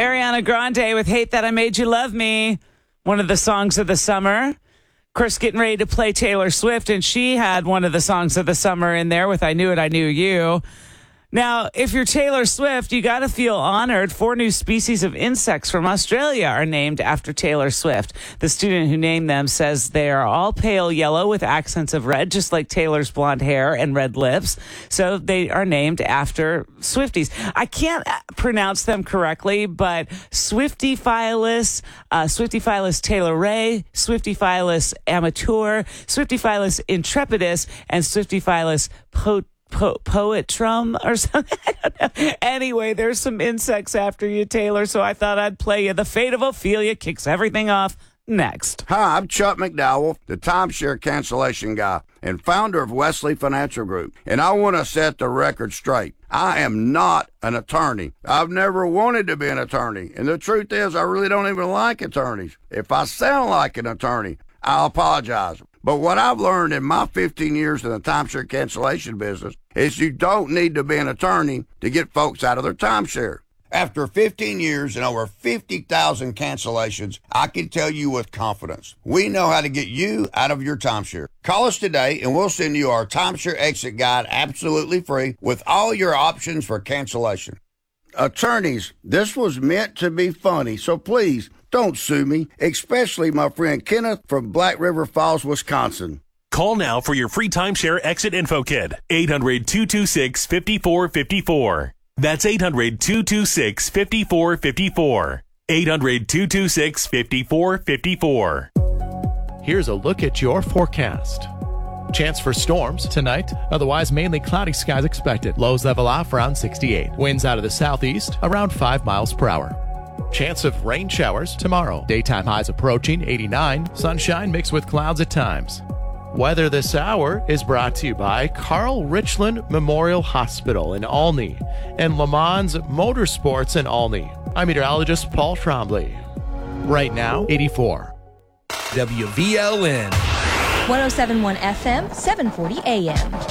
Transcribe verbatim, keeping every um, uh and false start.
Ariana Grande with Hate That I Made You Love Me, one of the songs of the summer. Of course, getting ready to play Taylor Swift, and she had one of the songs of the summer in there with I Knew It, I Knew You. Now, if you're Taylor Swift, you got to feel honored. Four new species of insects from Australia are named after Taylor Swift. The student who named them says they are all pale yellow with accents of red, just like Taylor's blonde hair and red lips. So they are named after Swifties. I can't pronounce them correctly, but Swiftyphilus, uh, Swiftyphilus taylori, Swiftyphilus amateur, Swiftyphilus intrepidus, and Swiftyphilus pot. Po- poetrum or something. I don't know. Anyway, there's some insects after you, Taylor, so I thought I'd play you The Fate of Ophelia kicks everything off next. Hi, I'm Chuck McDowell, the timeshare cancellation guy and founder of Wesley Financial Group, and I want to set the record straight. I am not an attorney. I've never wanted to be an attorney, and the truth is I really don't even like attorneys. If I sound like an attorney, I'll apologize. But what I've learned in my fifteen years in the timeshare cancellation business is you don't need to be an attorney to get folks out of their timeshare. After fifteen years and over fifty thousand cancellations, I can tell you with confidence, we know how to get you out of your timeshare. Call us today and we'll send you our timeshare exit guide absolutely free with all your options for cancellation. Attorneys, this was meant to be funny, so please, don't sue me, especially my friend Kenneth from Black River Falls, Wisconsin. Call now for your free timeshare exit info kit. eight hundred, two two six, five four five four. That's eight hundred, two two six, five four five four. eight hundred, two two six, five four five four. Here's a look at your forecast. Chance for storms tonight. Otherwise, mainly cloudy skies expected. Lows level off around sixty-eight. Winds out of the southeast around five miles per hour. Chance of rain showers tomorrow. Daytime highs approaching eighty-nine. Sunshine mixed with clouds at times. Weather this hour is brought to you by Carl Richland Memorial Hospital in Olney and Le Mans Motorsports in Olney. I'm meteorologist Paul Trombley. Right now, eighty-four. W V L N. one oh seven point one F M, seven forty A M.